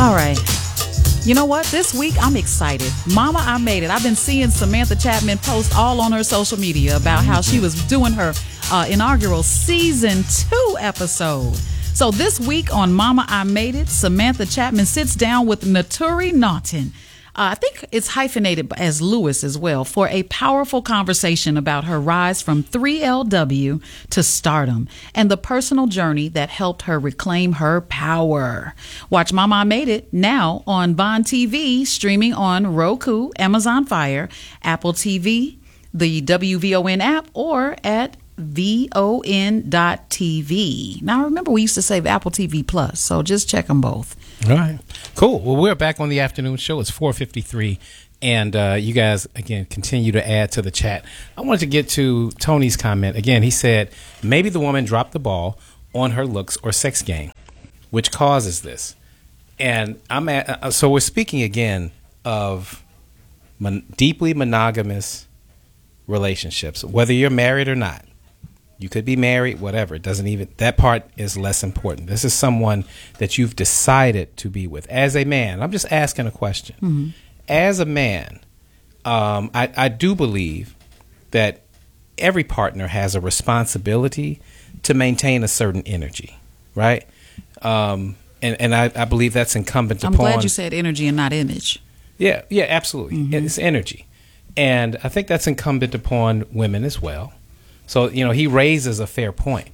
All right. You know what? This week, I'm excited. Mama, I made it. I've been seeing Samantha Chapman post all on her social media about how she was doing her inaugural season 2 episode. So this week on Mama, I Made It, Samantha Chapman sits down with Naturi Naughton. I think it's hyphenated as Lewis as well, for a powerful conversation about her rise from 3LW to stardom and the personal journey that helped her reclaim her power. Watch Mama I Made It now on Vaughn TV, streaming on Roku, Amazon Fire, Apple TV, the WVON app, or at VON.TV. Now, remember, we used to say Apple TV Plus, so just check them both. All right. Cool. Well, we're back on the afternoon show. It's 4:53, and you guys, again, continue to add to the chat. I wanted to get to Tony's comment. Again, he said, maybe the woman dropped the ball on her looks or sex game, which causes this. And so we're speaking again of deeply monogamous relationships, whether you're married or not. You could be married, whatever. It doesn't even, that part is less important. This is someone that you've decided to be with. As a man, I'm just asking a question. Mm-hmm. As a man, I do believe that every partner has a responsibility to maintain a certain energy, right? And I believe that's incumbent upon. I'm glad you said energy and not image. Yeah, absolutely. Mm-hmm. It's energy. And I think that's incumbent upon women as well. So, he raises a fair point.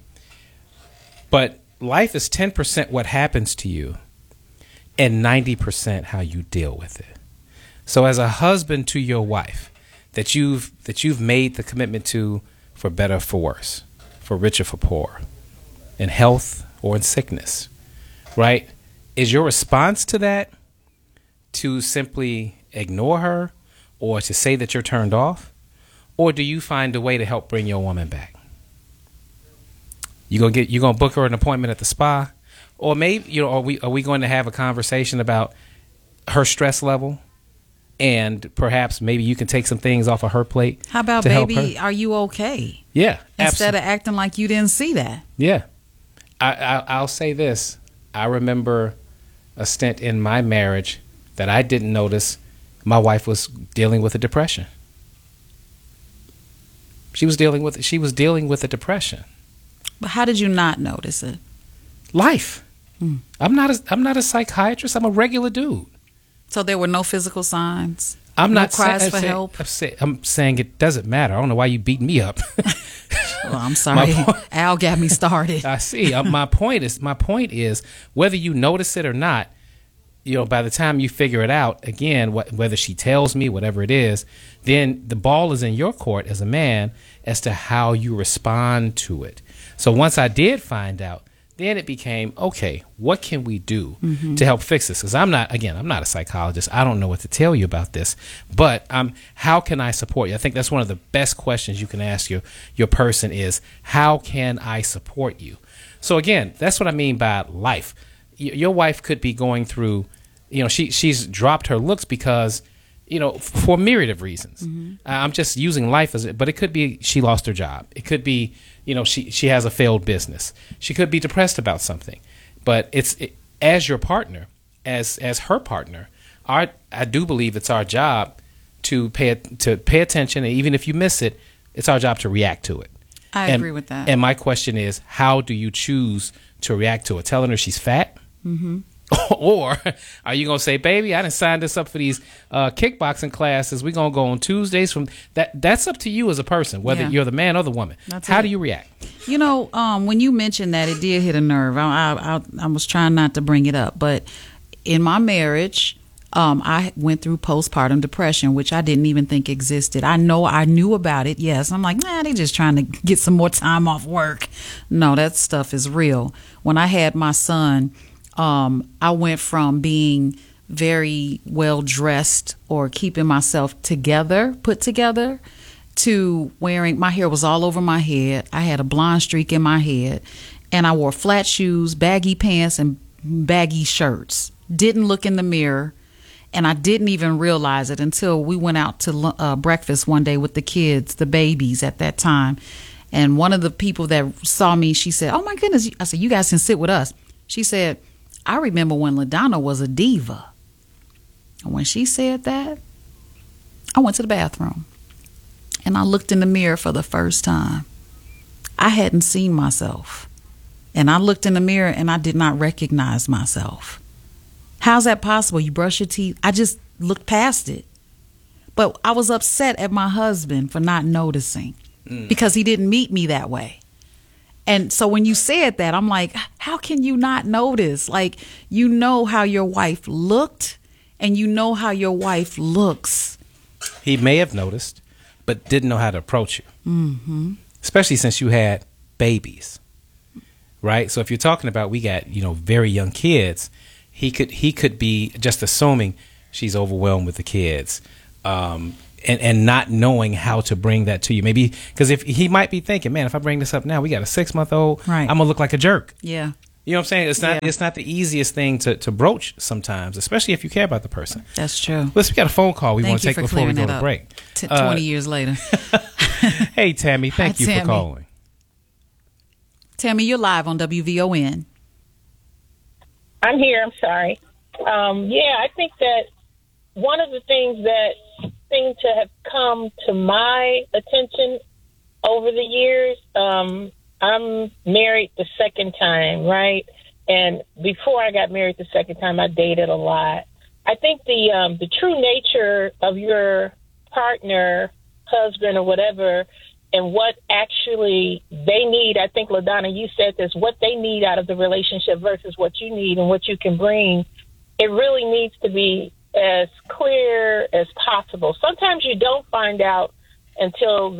But life is 10% what happens to you and 90% how you deal with it. So as a husband to your wife that you've made the commitment to, for better or for worse, for richer, for poor, in health or in sickness, right? Is your response to that to simply ignore her or to say that you're turned off? Or do you find a way to help bring your woman back? You gonna book her an appointment at the spa, or maybe are we going to have a conversation about her stress level, and perhaps maybe you can take some things off of her plate. How about, baby, are you okay? Yeah, instead of acting like you didn't see that. Yeah, I'll say this: I remember a stint in my marriage that I didn't notice. My wife was dealing with a depression. She was dealing with a depression. But how did you not notice it? Life. I'm not a psychiatrist. I'm a regular dude. So there were no physical signs. No cries for help. I'm saying it doesn't matter. I don't know why you beat me up. Well, I'm sorry. Al got me started. I see. My point is whether you notice it or not. By the time you figure it out, again, whether she tells me, whatever it is, then the ball is in your court as a man as to how you respond to it. So once I did find out, then it became, okay, what can we do to help fix this? Because I'm not a psychologist. I don't know what to tell you about this. But how can I support you? I think that's one of the best questions you can ask your person is, how can I support you? So again, that's what I mean by life. Your wife could be going through, she's dropped her looks because, for a myriad of reasons. I'm just using life but it could be she lost her job. It could be, she has a failed business. She could be depressed about something. But as your partner, as her partner, I do believe it's our job to pay attention, and even if you miss it, it's our job to react to it. I agree with that. And my question is, how do you choose to react to it? Telling her she's fat? Or are you going to say, baby, I done signed us up for these kickboxing classes. We're going to go on Tuesdays from that. That's up to you as a person, whether you're the man or the woman. How do you react? When you mentioned that, it did hit a nerve. I was trying not to bring it up, but in my marriage, I went through postpartum depression, which I didn't even think existed. I knew about it. Yes. I'm like, they just trying to get some more time off work. No, that stuff is real. When I had my son, I went from being very well dressed or keeping myself put together, to wearing, my hair was all over my head. I had a blonde streak in my head, and I wore flat shoes, baggy pants, and baggy shirts. Didn't look in the mirror, and I didn't even realize it until we went out to breakfast one day with the kids, the babies at that time. And one of the people that saw me, she said, "Oh my goodness." I said, "You guys can sit with us." She said, I remember when LaDonna was a diva. And when she said that, I went to the bathroom and I looked in the mirror for the first time. I hadn't seen myself. And I looked in the mirror and I did not recognize myself. How's that possible? You brush your teeth. I just looked past it. But I was upset at my husband for not noticing because he didn't meet me that way. And so when you said that, I'm like, how can you not notice? Like, you know how your wife looked and you know how your wife looks. He may have noticed, but didn't know how to approach you. Mm-hmm. Especially since you had babies, right? So if you're talking about we got, very young kids, he could be just assuming she's overwhelmed with the kids. And not knowing how to bring that to you. Maybe because if he might be thinking, man, if I bring this up now, we got a 6-month-old, right, I'm gonna look like a jerk. Yeah. You know what I'm saying? It's not the easiest thing to broach sometimes, especially if you care about the person. That's true. Listen, we got a phone call we want to take before we go to break. 20 years later. Hey, Tammy, thank you for calling. Tammy, you're live on WVON. I'm here. I'm sorry. I think that one of the things that seem to have come to my attention over the years, I'm married the second time, right? And before I got married the second time, I dated a lot. I think the true nature of your partner, husband, or whatever, and what actually they need, I think, LaDonna, you said this, what they need out of the relationship versus what you need and what you can bring, it really needs to be as clear as possible. Sometimes you don't find out until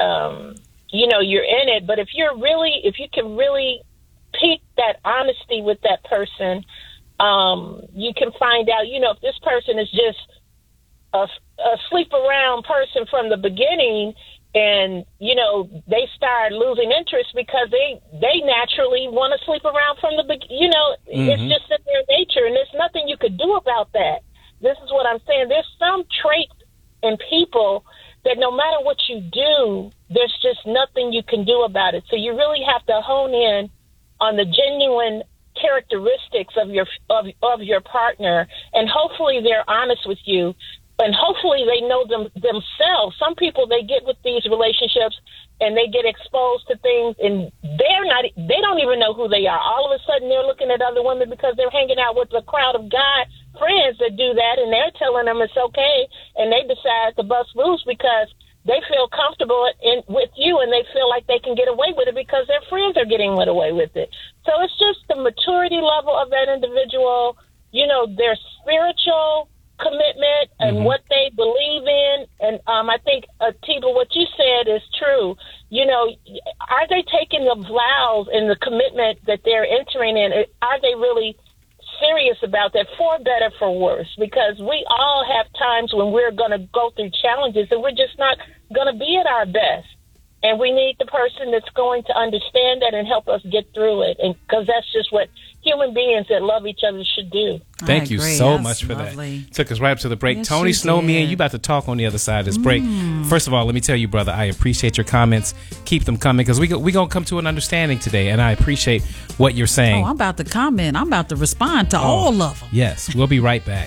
you're in it. But if you can really pique that honesty with that person, you can find out, if this person is just a sleep around person from the beginning, and, they start losing interest because they naturally want to sleep around from the beginning. It's just in their nature, and there's nothing you could do about that. This is what I'm saying. There's some traits in people that no matter what you do, there's just nothing you can do about it. So you really have to hone in on the genuine characteristics of your partner, and hopefully they're honest with you, and hopefully they know themselves. Some people, they get with these relationships and they get exposed to things, and they don't even know who they are. All of a sudden they're looking at other women because they're hanging out with a crowd of guy friends that do that, and they're telling them it's okay, and they decide to bust loose because they feel comfortable with you, and they feel like they can get away with it because their friends are getting away with it. So it's just the maturity level of that individual, their spiritual commitment and what they believe in. And I think, Tiba, what you said is true. Are they taking the vows and the commitment that they're entering in? Are they really serious about that, for better, for worse? Because we all have times when we're going to go through challenges and we're just not going to be at our best. And we need the person that's going to understand that and help us get through it. And because that's just what human beings that love each other should do. Thank you so much for that. Took us right up to the break. Yes, Tony Snow, me and you about to talk on the other side of this break. First of all, let me tell you, brother, I appreciate your comments. Keep them coming, because we going to come to an understanding today, and I appreciate what you're saying. I'm about to comment. I'm about to respond to all of them. Yes, we'll be right back.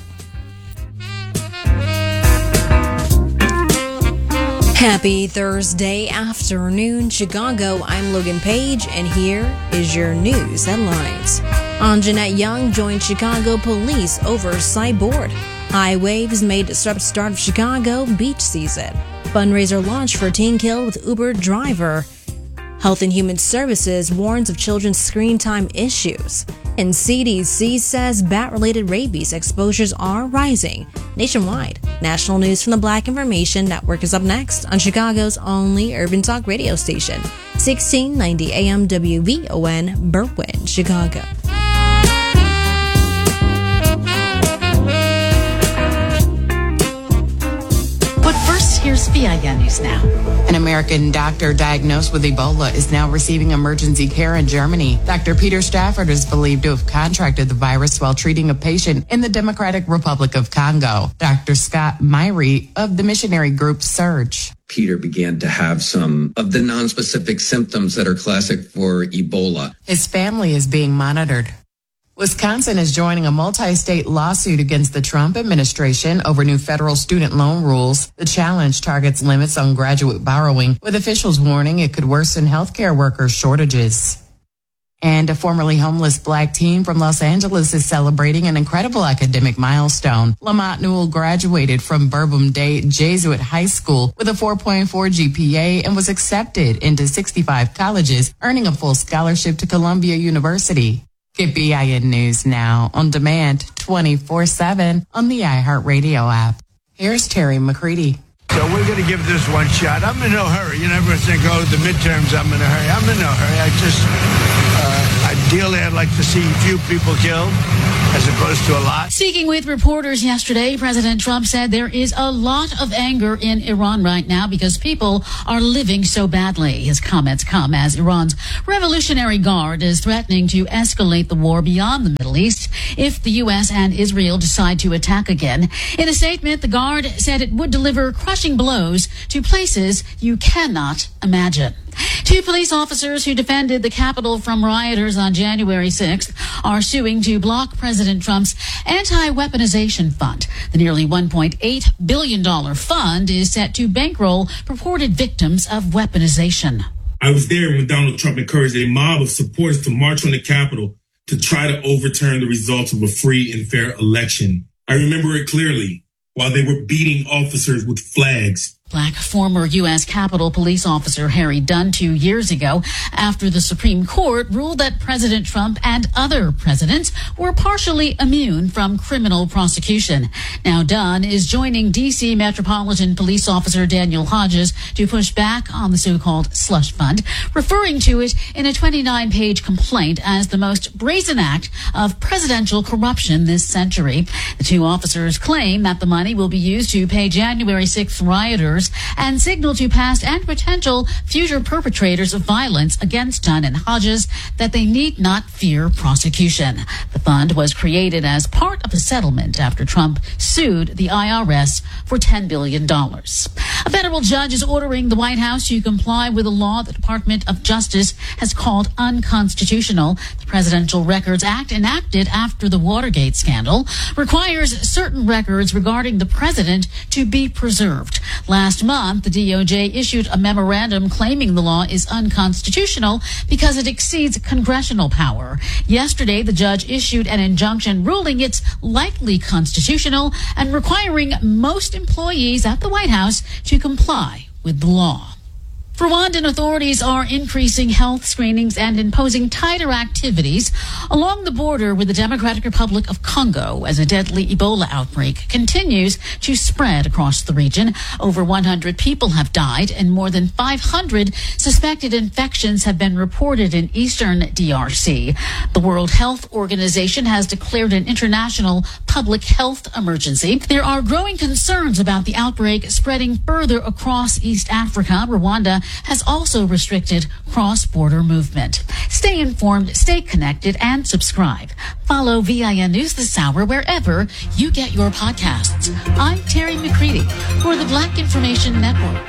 Happy Thursday afternoon, Chicago. I'm Logan Page, and here is your news headlines. Jeanette Young joined Chicago police oversight board. High waves made disrupt start of Chicago beach season. Fundraiser launch for teen killed with Uber driver. Health and Human Services warns of children's screen time issues. And CDC says bat-related rabies exposures are rising nationwide. National news from the Black Information Network is up next on Chicago's only urban talk radio station, 1690 AM WVON, Berwyn, Chicago. But first, here's VIN News Now. An American doctor diagnosed with Ebola is now receiving emergency care in Germany. Dr. Peter Stafford is believed to have contracted the virus while treating a patient in the Democratic Republic of Congo. Dr. Scott Myrie of the missionary group Surge. Peter began to have some of the nonspecific symptoms that are classic for Ebola. His family is being monitored. Wisconsin is joining a multi-state lawsuit against the Trump administration over new federal student loan rules. The challenge targets limits on graduate borrowing, with officials warning it could worsen healthcare worker shortages. And a formerly homeless black teen from Los Angeles is celebrating an incredible academic milestone. Lamont Newell graduated from Bourbon Day Jesuit High School with a 4.4 GPA and was accepted into 65 colleges, earning a full scholarship to Columbia University. Get BIN News now on demand 24/7 on the iHeartRadio app. Here's Terry McCready. So we're going to give this one shot. I'm in no hurry. You never think, oh, the midterms, I'm in a hurry. I'm in no hurry. Ideally, I'd like to see few people killed as opposed to a lot. Speaking with reporters yesterday, President Trump said there is a lot of anger in Iran right now because people are living so badly. His comments come as Iran's Revolutionary Guard is threatening to escalate the war beyond the Middle East if the U.S. and Israel decide to attack again. In a statement, the Guard said it would deliver crushing blows to places you cannot imagine. Two police officers who defended the Capitol from rioters on January 6th are suing to block President Trump's anti-weaponization fund. The nearly $1.8 billion fund is set to bankroll purported victims of weaponization. I was there when Donald Trump encouraged a mob of supporters to march on the Capitol to try to overturn the results of a free and fair election. I remember it clearly while they were beating officers with flags. Black former U.S. Capitol Police officer Harry Dunn 2 years ago after the Supreme Court ruled that President Trump and other presidents were partially immune from criminal prosecution. Now Dunn is joining D.C. Metropolitan Police Officer Daniel Hodges to push back on the so-called slush fund, referring to it in a 29-page complaint as the most brazen act of presidential corruption this century. The two officers claim that the money will be used to pay January 6th rioters and signal to past and potential future perpetrators of violence against Dunn and Hodges that they need not fear prosecution. The fund was created as part of a settlement after Trump sued the IRS for $10 billion. A federal judge is ordering the White House to comply with a law the Department of Justice has called unconstitutional. The Presidential Records Act, enacted after the Watergate scandal, requires certain records regarding the president to be preserved. Last month, the DOJ issued a memorandum claiming the law is unconstitutional because it exceeds congressional power. Yesterday, the judge issued an injunction ruling it's likely constitutional and requiring most employees at the White House to comply with the law. Rwandan authorities are increasing health screenings and imposing tighter activities along the border with the Democratic Republic of Congo as a deadly Ebola outbreak continues to spread across the region. Over 100 people have died and more than 500 suspected infections have been reported in eastern DRC. The World Health Organization has declared an international public health emergency. There are growing concerns about the outbreak spreading further across East Africa. Rwanda has also restricted cross-border movement. Stay informed, stay connected, and subscribe. Follow VIN News this hour wherever you get your podcasts. I'm Terry McCready for the Black Information Network.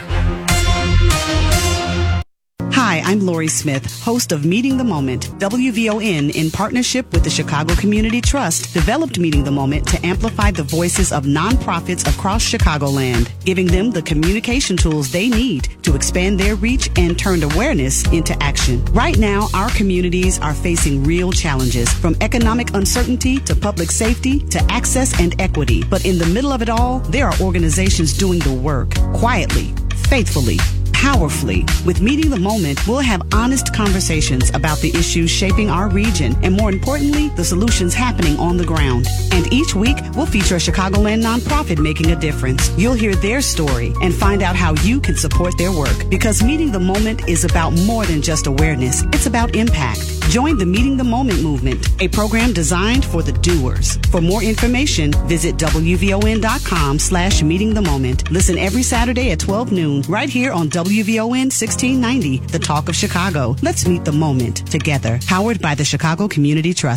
Hi, I'm Lori Smith, host of Meeting the Moment. WVON, in partnership with the Chicago Community Trust, developed Meeting the Moment to amplify the voices of nonprofits across Chicagoland, giving them the communication tools they need to expand their reach and turn awareness into action. Right now, our communities are facing real challenges, from economic uncertainty to public safety to access and equity. But in the middle of it all, there are organizations doing the work quietly, faithfully, powerfully. With Meeting the Moment, we'll have honest conversations about the issues shaping our region and, more importantly, the solutions happening on the ground. And each week, we'll feature a Chicagoland nonprofit making a difference. You'll hear their story and find out how you can support their work. Because Meeting the Moment is about more than just awareness. It's about impact. Join the Meeting the Moment movement, a program designed for the doers. For more information, visit WVON.com/meetingthemoment. Listen every Saturday at 12 noon, right here on WVON 1690, The Talk of Chicago. Let's meet the moment together. Powered by the Chicago Community Trust.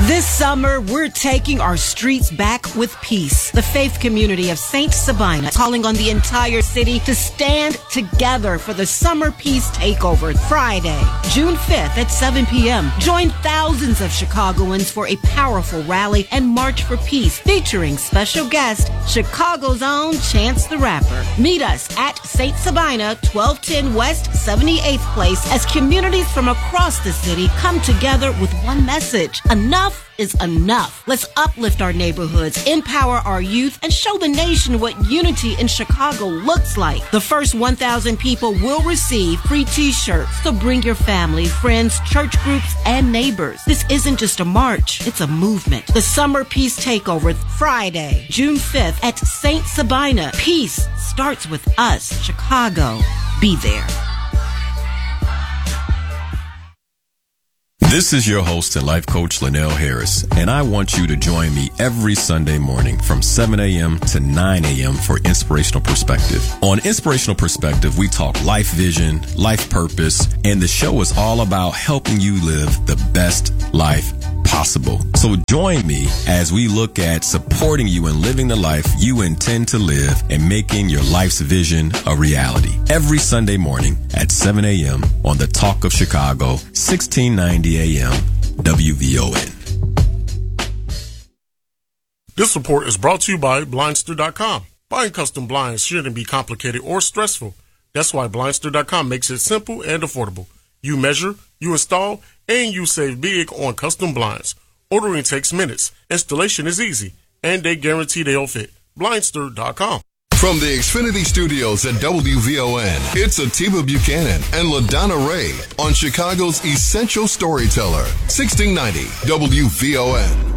This summer, we're taking our streets back with peace. The faith community of St. Sabina calling on the entire city to stand together for the Summer Peace Takeover Friday, June 5th at 7 p.m. Join thousands of Chicagoans for a powerful rally and march for peace featuring special guest, Chicago's own Chance the Rapper. Meet us at St. Sabina, 1210 West 78th Place as communities from across the city come together with one message. Enough is enough. Let's uplift our neighborhoods, empower our youth, and show the nation what unity in Chicago looks like. The first 1,000 people will receive free t-shirts. So bring your family, friends, church groups, and neighbors. This isn't just a march, it's a movement. The Summer Peace Takeover, Friday, June 5th at St. Sabina. Peace starts with us. Chicago, be there. This is your host and life coach, Linnell Harris, and I want you to join me every Sunday morning from 7 a.m. to 9 a.m. for Inspirational Perspective. On Inspirational Perspective, we talk life vision, life purpose, and the show is all about helping you live the best life possible. So join me as we look at supporting you in living the life you intend to live and making your life's vision a reality. Every Sunday morning at 7 a.m. on the Talk of Chicago, 1690 a.m. WVON. This report is brought to you by Blindster.com. Buying custom blinds shouldn't be complicated or stressful. That's why Blindster.com makes it simple and affordable. You measure, you install, and you save big on custom blinds. Ordering takes minutes, installation is easy, and they guarantee they'll fit. Blindster.com. From the Xfinity Studios at WVON, it's Atiba Buchanan and LaDonna Ray on Chicago's Essential Storyteller, 1690 WVON.